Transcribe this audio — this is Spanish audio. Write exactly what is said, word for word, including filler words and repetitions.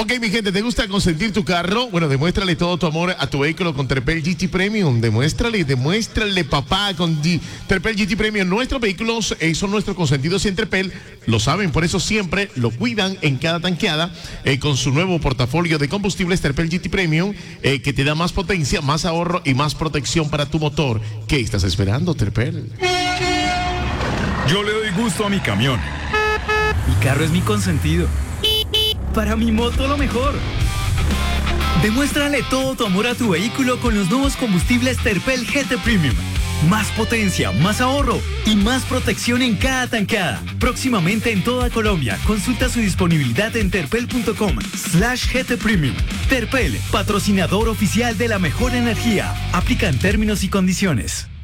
Ok, mi gente, ¿te gusta consentir tu carro? Bueno, demuéstrale todo tu amor a tu vehículo con Terpel G T Premium. Demuéstrale, demuéstrale, papá, con G Terpel G T Premium. Nuestros vehículos eh, son nuestros consentidos y en Terpel lo saben, por eso siempre lo cuidan en cada tanqueada eh, con su nuevo portafolio de combustibles Terpel G T Premium eh, que te da más potencia, más ahorro y más protección para tu motor. ¿Qué estás esperando, Terpel? Yo le doy gusto a mi camión. Mi carro es mi consentido. Para mi moto lo mejor. Demuéstrale todo tu amor a tu vehículo con los nuevos combustibles Terpel G T Premium. Más potencia, más ahorro y más protección en cada tanqueada. Próximamente en toda Colombia. Consulta su disponibilidad en terpel.com slash GT Premium. Terpel, patrocinador oficial de la mejor energía. Aplican términos y condiciones.